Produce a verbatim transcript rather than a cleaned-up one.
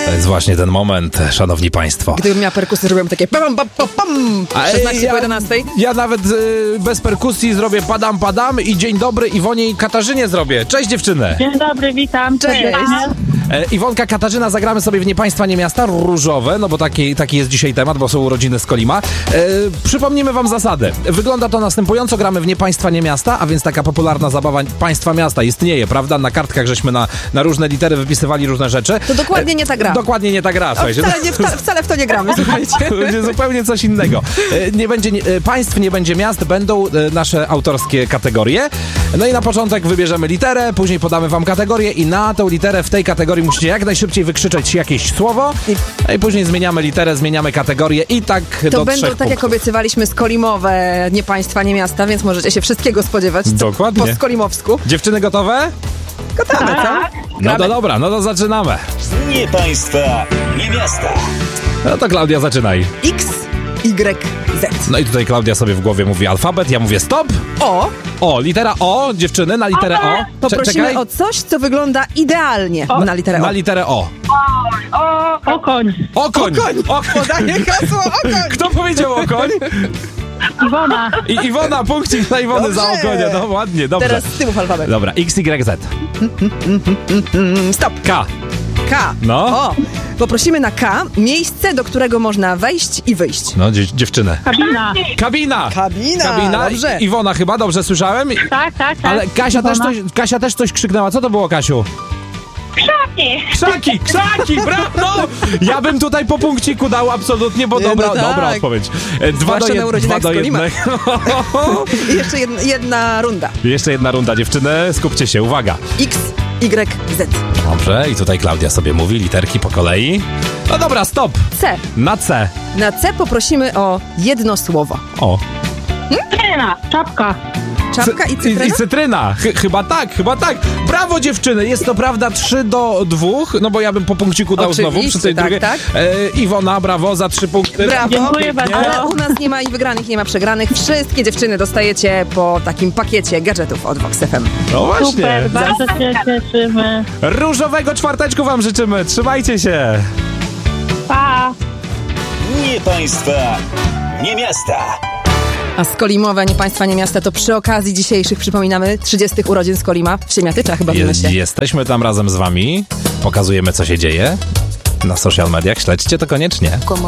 To jest właśnie ten moment, szanowni państwo. Gdybym miała perkusję, zrobiłam takie pam, pam, pam, pam. szesnaście po jedenastej. Ja nawet y, bez perkusji zrobię padam, padam i dzień dobry Iwonie i Katarzynie zrobię. Cześć dziewczyny. Dzień dobry, witam. Cześć. E, Iwonka, Katarzyna, zagramy sobie w Nie Państwa, Nie Miasta, różowe, no bo taki, taki jest dzisiaj temat, bo są urodziny Skolima. E, przypomnimy wam zasady. Wygląda to następująco, gramy w Nie Państwa, Nie Miasta, a więc taka popularna zabawa Państwa Miasta istnieje, prawda? Na kartkach żeśmy na, na różne litery wypisywali różne rzeczy. To dokładnie nie ta gra. E, dokładnie nie ta gra, O, słuchajcie. wcale, nie, wcale, wcale w to nie gramy, słuchajcie. To będzie zupełnie coś innego. E, Nie będzie nie, e, państw, nie będzie miast, będą e, nasze autorskie kategorie. No i na początek wybierzemy literę, później podamy wam kategorię i na tę literę w tej kategorii musicie jak najszybciej wykrzyczeć jakieś słowo. I później zmieniamy literę, zmieniamy kategorię i tak To do będą, trzech tak punktów. jak obiecywaliśmy, skolimowe Nie Państwa, Nie Miasta, więc możecie się wszystkiego spodziewać. co Dokładnie. Po skolimowsku. Dziewczyny gotowe? Gotowe, co? No to dobra, no to zaczynamy. Nie Państwa, Nie Miasta. No to Klaudia, zaczynaj. X, Y, Z. No i tutaj Klaudia sobie w głowie mówi alfabet, ja mówię stop. O, O, litera O, dziewczyny, na literę O. Cze- poprosimy czekaj. o coś, co wygląda idealnie na literę O. Na literę O. O, okoń. Okoń! Okoń! Podaję hasło okoń! Kto powiedział okoń? Iwona. I Iwona, punkcik dla Iwony Dobrze. za okonie. No ładnie, dobrze. Teraz z tyłu alfabet. Dobra, X, Y, Z. Mm, Stop. K. K. No. O, poprosimy na K miejsce, do którego można wejść i wyjść. No, dzie- dziewczyny. Kabina. Kabina! Kabina, Kabina. dobrze. I- Iwona chyba, dobrze słyszałem? Tak, tak, tak. Ale Kasia też, Iwona. coś, Kasia też coś krzyknęła. Co to było, Kasiu? Krzaki. Krzaki, krzaki, brawo! Ja bym tutaj po punkciku dał absolutnie, bo Nie, dobra, no tak. dobra odpowiedź. E, Dwa do, Zwłaszcza na jed, urodzinach dwa do Skolima. jednego. I jeszcze jedna, jedna runda. Jeszcze jedna runda, dziewczyny. Skupcie się, uwaga. X, Y, Z. Dobrze, i tutaj Klaudia sobie mówi literki po kolei. No dobra, stop. C. Na C. Na C poprosimy o jedno słowo. O. Cytryna. Czapka. Czapka i I, cytryna? i cytryna. Ch- chyba tak, chyba tak. Brawo, dziewczyny. Jest to prawda trzy do dwóch, no bo ja bym po punkciku dał Oczywiście, znowu przy tej tak, drugiej. tak. E, Iwona, brawo, za trzy punkty. Brawo. Dziękuję bardzo. Ale u nas nie ma i wygranych, nie ma przegranych. Wszystkie dziewczyny dostajecie po takim pakiecie gadżetów od Vox F M. No właśnie. Super, bardzo się cieszymy. Różowego czwarteczku wam życzymy. Trzymajcie się. Pa. Nie Państwa, Nie Miasta. A Skolimowe, Nie Państwa, Nie Miasta to przy okazji dzisiejszych, przypominamy, trzydziestych urodzin Skolima w Siemiatyczach chyba w Je- mieście. jesteśmy tam razem z wami. Pokazujemy, co się dzieje na social mediach. Śledźcie to koniecznie.